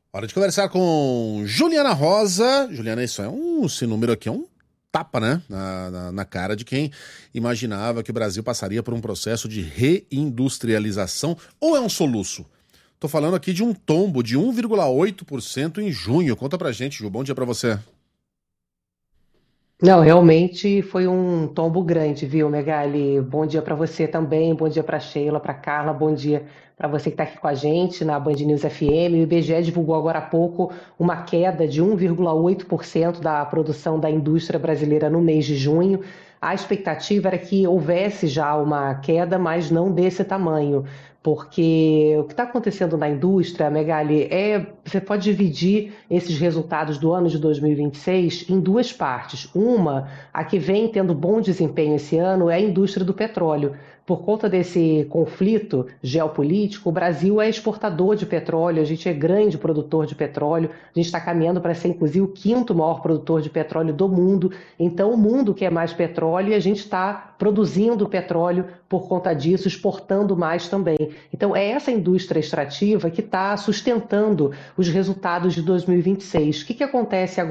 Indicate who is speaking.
Speaker 1: Hora de conversar com Juliana Rosa. Juliana, esse número aqui é um tapa, né? Na cara de quem imaginava que o Brasil passaria por um processo de reindustrialização, ou é um soluço? Tô falando aqui de um tombo de 1,8% em junho. Conta pra gente, Ju. Bom dia pra você.
Speaker 2: Não, realmente foi um tombo grande, viu, Megali? Bom dia para você também, bom dia para Sheila, para Carla, bom dia para você que está aqui com a gente na Band News FM. O IBGE divulgou agora há pouco uma queda de 1,8% da produção da indústria brasileira no mês de junho. A expectativa era que houvesse já uma queda, mas não desse tamanho. Porque o que está acontecendo na indústria, Megali, você pode dividir esses resultados do ano de 2026 em duas partes. Uma, a que vem tendo bom desempenho esse ano, é a indústria do petróleo. Por conta desse conflito geopolítico, o Brasil é exportador de petróleo, a gente é grande produtor de petróleo, a gente está caminhando para ser, inclusive, o quinto maior produtor de petróleo do mundo. Então, o mundo quer mais petróleo e a gente está produzindo petróleo por conta disso, exportando mais também. Então, é essa indústria extrativa que está sustentando os resultados de 2026. O que acontece agora?